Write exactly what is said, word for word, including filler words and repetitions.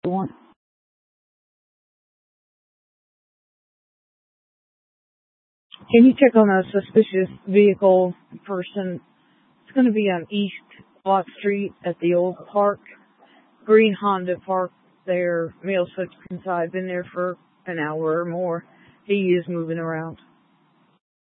want. Can you check on a suspicious vehicle person? It's going to be on East Block Street at the old park. Green Honda parked there. Male suspect inside. Been there for an hour or more. He is moving around.